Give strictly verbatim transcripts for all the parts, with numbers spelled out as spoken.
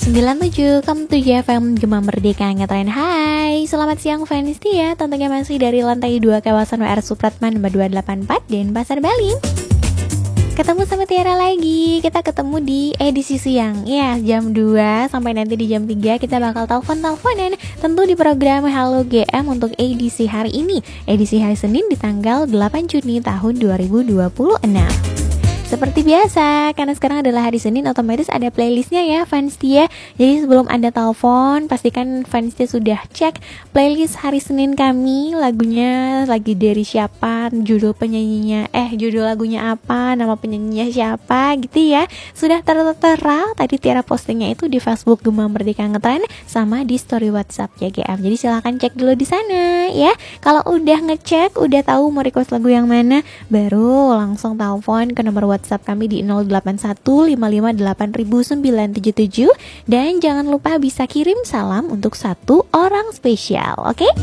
sembilan puluh tujuh koma tujuh F M Gema Merdeka Ngetren. Hai, selamat siang fans ya. Tentunya masih dari lantai dua kawasan W R Supratman nomor dua delapan empat Denpasar, Bali. Ketemu sama Tiara lagi. Kita ketemu di edisi siang ya, jam dua sampai nanti di jam tiga kita bakal telepon-teleponan tentu di program Halo G M untuk edisi hari ini, edisi hari Senin di tanggal delapan Juni tahun dua ribu dua puluh enam. Seperti biasa, karena sekarang adalah hari Senin, otomatis ada playlistnya ya fans dia. Jadi sebelum Anda telepon, pastikan fans dia sudah cek playlist hari Senin kami. Lagunya lagi dari siapa, judul penyanyinya, eh judul lagunya apa, nama penyanyinya siapa gitu ya. Sudah tertera tadi Tiara postingnya itu di Facebook Gema Merdeka Ngetren sama di story WhatsApp ya G M. Jadi silahkan cek dulu di sana ya. Kalau udah ngecek, udah tahu mau request lagu yang mana, baru langsung telepon ke nomor WhatsApp WhatsApp kami di nol delapan satu lima lima delapan sembilan tujuh tujuh. Dan jangan lupa bisa kirim salam untuk satu orang spesial, oke? Okay?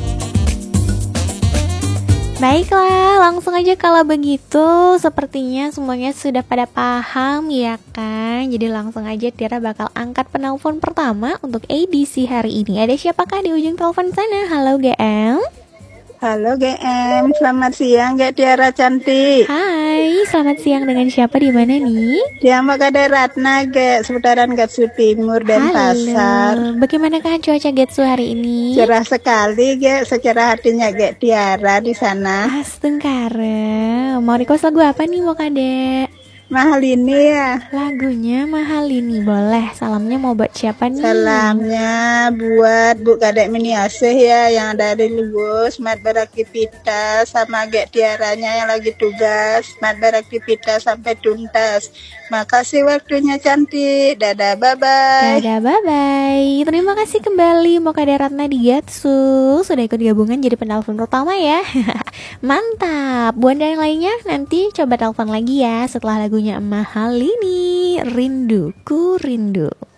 Baiklah, langsung aja kalau begitu. Sepertinya semuanya sudah pada paham ya kan? Jadi langsung aja Tiara bakal angkat penelpon pertama untuk edisi hari ini. Ada siapakah di ujung telepon sana? Halo G M. Halo G M, selamat siang Gak Tiara cantik. Hai, selamat siang, dengan siapa di mana nih? Dia Makade Ratna Gak, seputaran Gatsu Timur dan Pasar. Bagaimanakah cuaca Gatsu hari ini? Cerah sekali Gak, secerah hatinya Gak Tiara di sana. Astengkara, mau request lagu apa nih Makade? Mahal ini ya. Lagunya Mahal ini, boleh. Salamnya mau buat siapa nih? Salamnya buat Bu Kadek Miniasih ya, yang dari Lugus, Mat beraktivitas, sama Gek Tiaranya yang lagi tugas, Mat beraktivitas sampai tuntas. Makasih waktunya cantik. Dadah, bye-bye. Dadah, bye-bye. Terima kasih kembali Makade Ratna di Gatsu. Sudah ikut gabungan jadi penelpon pertama ya. Mantap. Buat yang lainnya nanti coba telepon lagi ya setelah lagunya Mahal ini. Rinduku Rindu.